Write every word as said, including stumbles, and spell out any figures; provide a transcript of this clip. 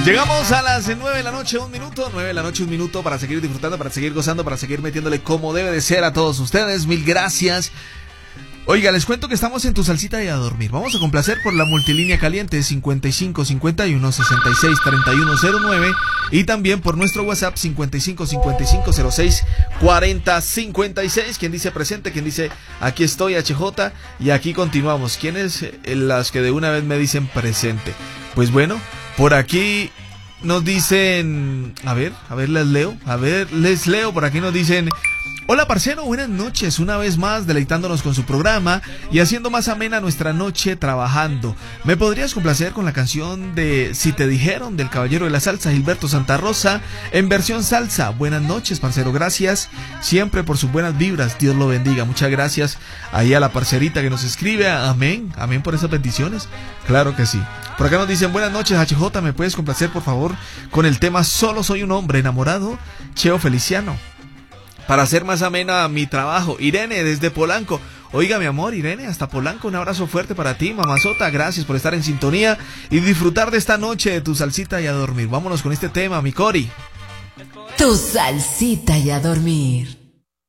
Llegamos a las nueve de la noche, un minuto, nueve de la noche, un minuto para seguir disfrutando, para seguir gozando, para seguir metiéndole como debe de ser a todos ustedes. Mil gracias. Oiga, les cuento que estamos en Tu Salsita y a dormir. Vamos a complacer por la multilínea caliente cincuenta y cinco cincuenta y uno sesenta y seis treinta y uno cero nueve y también por nuestro WhatsApp cincuenta y cinco cincuenta y cinco cero seis cuarenta cincuenta y seis. Quien dice presente, quien dice aquí estoy, H J, y aquí continuamos. ¿Quiénes las que de una vez me dicen presente? Pues bueno, por aquí nos dicen, a ver, a ver, les leo, a ver, les leo, por aquí nos dicen: hola parcero, buenas noches, una vez más deleitándonos con su programa y haciendo más amena nuestra noche trabajando. ¿Me podrías complacer con la canción de Si te dijeron del Caballero de la Salsa, Gilberto Santa Rosa, en versión salsa? Buenas noches, parcero, gracias siempre por sus buenas vibras, Dios lo bendiga. Muchas gracias ahí a la parcerita que nos escribe, amén, amén por esas bendiciones, claro que sí. Por acá nos dicen: buenas noches, H J, ¿me puedes complacer por favor con el tema Solo soy un hombre enamorado, Cheo Feliciano, para hacer más amena mi trabajo? Irene desde Polanco. Oiga, mi amor, Irene, hasta Polanco, un abrazo fuerte para ti, mamazota. Gracias por estar en sintonía y disfrutar de esta noche de Tu Salsita y a dormir. Vámonos con este tema, mi Cori. Tu Salsita y a dormir.